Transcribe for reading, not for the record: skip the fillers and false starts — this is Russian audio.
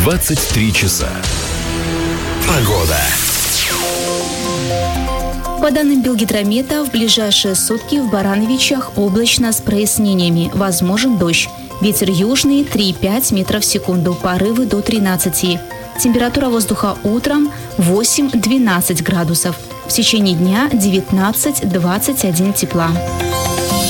23 часа. Погода. По данным Белгидромета, в ближайшие сутки в Барановичах облачно с прояснениями. Возможен дождь. Ветер южный 3,5 метров в секунду, порывы до 13. Температура воздуха утром 8-12 градусов. В течение дня 19-21 тепла.